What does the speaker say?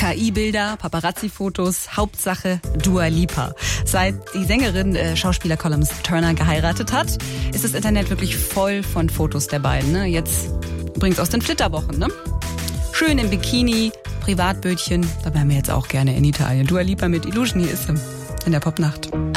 KI-Bilder, Paparazzi-Fotos, Hauptsache Dua Lipa. Seit die Sängerin Schauspieler Columbus Turner geheiratet hat, ist das Internet wirklich voll von Fotos der beiden. Ne? Jetzt übrigens aus den Flitterwochen. Ne? Schön im Bikini, Privatbötchen, da wären wir jetzt auch gerne in Italien. Dua Lipa mit Illusion, hier ist sie in der Popnacht.